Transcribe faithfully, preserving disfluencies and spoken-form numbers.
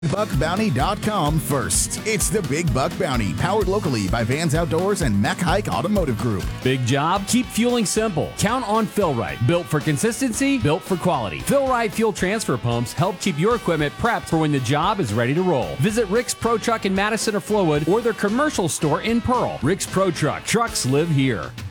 buck bounty dot com first. It's the Big Buck Bounty, powered locally by Vans Outdoors and Mech Hike Automotive Group. Big job? Keep fueling simple. Count on Fill-Rite. Built for consistency, built for quality. Fill-Rite fuel transfer pumps help keep your equipment prepped for when the job is ready to roll. Visit Rick's Pro Truck in Madison or Flowood or their commercial store in Pearl. Rick's Pro Truck. Trucks live here.